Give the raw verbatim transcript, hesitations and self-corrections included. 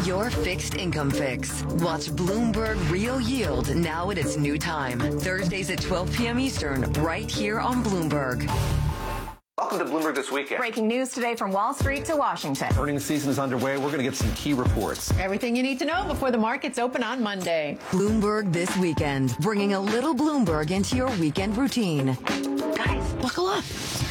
Your fixed income fix. Watch Bloomberg Real Yield now at its new time. Thursdays at twelve p.m. Eastern, right here on Bloomberg. Welcome to Bloomberg This Weekend. Breaking news today from Wall Street to Washington. Earnings season is underway. We're going to get some key reports. Everything you need to know before the markets open on Monday. Bloomberg This Weekend, bringing a little Bloomberg into your weekend routine. Guys, buckle up.